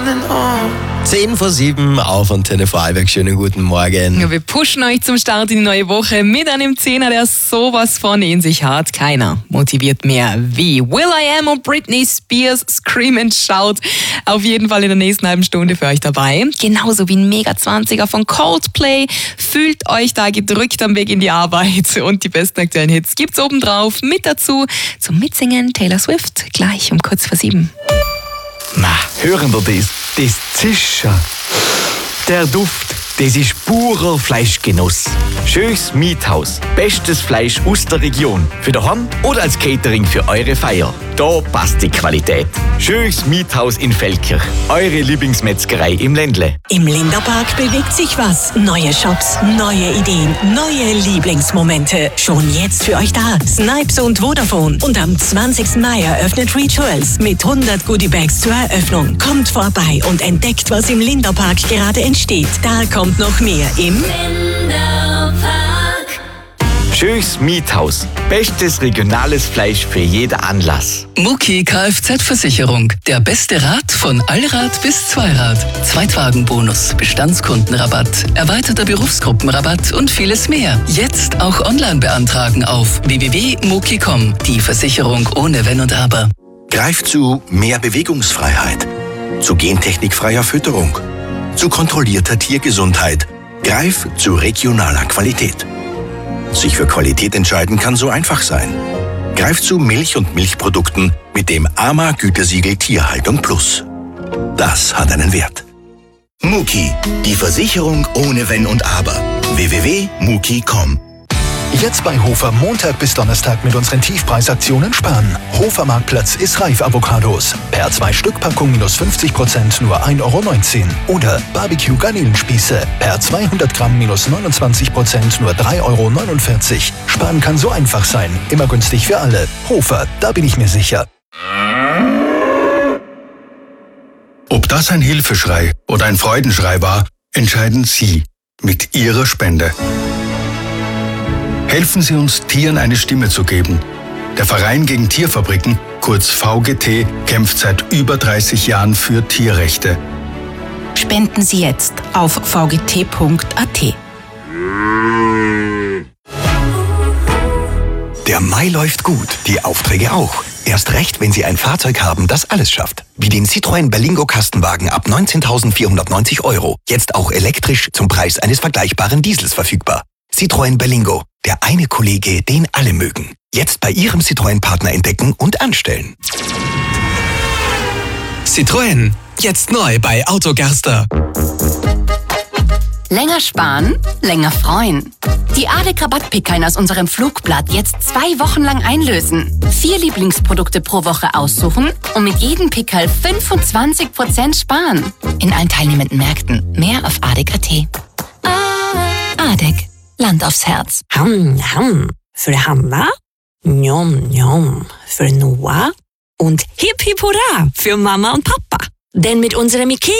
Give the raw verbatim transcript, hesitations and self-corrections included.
zehn vor sieben auf Antenne Vorarlberg. Schönen guten Morgen. Ja, wir pushen euch zum Start in die neue Woche mit einem Zehner, der sowas von in sich hat. Keiner motiviert mehr wie will.i.am und Britney Spears Scream and Shout. Auf jeden Fall in der nächsten halben Stunde für euch dabei. Genauso wie ein Mega zwanziger von Coldplay. Fühlt euch da gedrückt am Weg in die Arbeit. Und die besten aktuellen Hits gibt's obendrauf. Mit dazu zum Mitsingen Taylor Swift. Gleich um kurz vor sieben. Na, hören wir das? Das Zischen. Der Duft, das ist purer Fleischgenuss. Schönes Miethaus. Bestes Fleisch aus der Region. Für daheim oder als Catering für eure Feier. Da passt die Qualität. Schönes Miethaus in Feldkirch. Eure Lieblingsmetzgerei im Ländle. Im Linderpark bewegt sich was. Neue Shops, neue Ideen, neue Lieblingsmomente. Schon jetzt für euch da. Snipes und Vodafone. Und am zwanzigsten Mai eröffnet Rituals mit hundert Goodiebags zur Eröffnung. Kommt vorbei und entdeckt, was im Linderpark gerade entsteht. Da kommt noch mehr im Linderpark. Schönes Miethaus. Bestes regionales Fleisch für jeden Anlass. Muki Kfz-Versicherung. Der beste Rat von Allrad bis Zweirad. Zweitwagenbonus, Bestandskundenrabatt, erweiterter Berufsgruppenrabatt und vieles mehr. Jetzt auch online beantragen auf w w w punkt muki punkt com. Die Versicherung ohne Wenn und Aber. Greift zu mehr Bewegungsfreiheit, zu gentechnikfreier Fütterung, zu kontrollierter Tiergesundheit. Greif zu regionaler Qualität. Sich für Qualität entscheiden kann so einfach sein. Greif zu Milch und Milchprodukten mit dem A M A-Gütesiegel Tierhaltung Plus. Das hat einen Wert. Muki, die Versicherung ohne Wenn und Aber. w w w punkt muki punkt com. Jetzt bei Hofer Montag bis Donnerstag mit unseren Tiefpreisaktionen sparen. Hofer Marktplatz ist reif Avocados. Per zwei Stück Packung minus fünfzig Prozent nur ein Euro neunzehn. Oder Barbecue Garnelenspieße. Per zweihundert Gramm minus neunundzwanzig Prozent nur drei Euro neunundvierzig. Sparen kann so einfach sein. Immer günstig für alle. Hofer, da bin ich mir sicher. Ob das ein Hilfeschrei oder ein Freudenschrei war, entscheiden Sie mit Ihrer Spende. Helfen Sie uns, Tieren eine Stimme zu geben. Der Verein gegen Tierfabriken, kurz V G T, kämpft seit über dreißig Jahren für Tierrechte. Spenden Sie jetzt auf v g t punkt a t. Der Mai läuft gut, die Aufträge auch. Erst recht, wenn Sie ein Fahrzeug haben, das alles schafft. Wie den Citroën Berlingo Kastenwagen ab neunzehntausendvierhundertneunzig Euro. Jetzt auch elektrisch zum Preis eines vergleichbaren Diesels verfügbar. Citroën Berlingo, der eine Kollege, den alle mögen. Jetzt bei Ihrem Citroën-Partner entdecken und anstellen. Citroën, jetzt neu bei Autogerster. Länger sparen, länger freuen. Die A D E C-Rabattpickeln aus unserem Flugblatt jetzt zwei Wochen lang einlösen. Vier Lieblingsprodukte pro Woche aussuchen und mit jedem Pickel fünfundzwanzig Prozent sparen. In allen teilnehmenden Märkten. Mehr auf A D E C punkt a t. A D E C. Land aufs Herz. Ham, ham. Für Hanna, njom, njom. Für Noah und hip hip hurra für Mama und Papa. Denn mit unserem Ikea